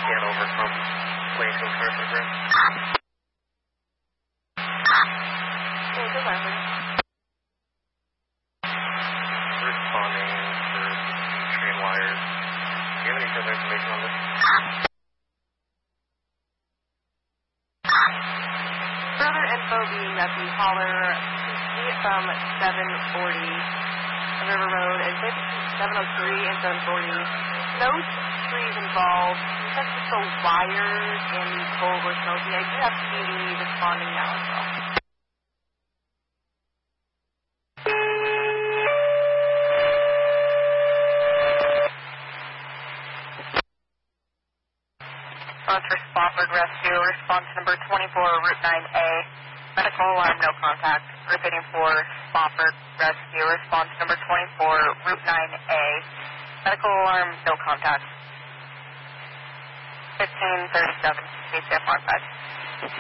scan over from Langston Carson Bridge. Okay, good landing. Responding for train wires. Do you have any further information on this? Further info being that the hauler can see it from 740 River Road and between 703 and 740. No trees involved. That's just the wires and the pole we're smoking. I do have PD responding now as well. For Spofford Rescue, response number 24, Route 9A. Medical alarm, no contact. Repeating for Spofford Rescue, response number 24, Route 9A. Medical alarm, no contact. 1537, BCF on 5.